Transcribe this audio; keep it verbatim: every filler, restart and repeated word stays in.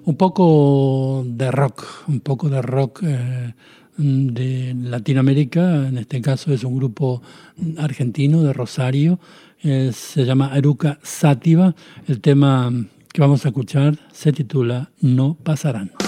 un poco de rock, un poco de rock eh, de Latinoamérica. En este caso es un grupo argentino de Rosario, eh, se llama Eruca Sativa. El tema que vamos a escuchar se titula No Pasarán.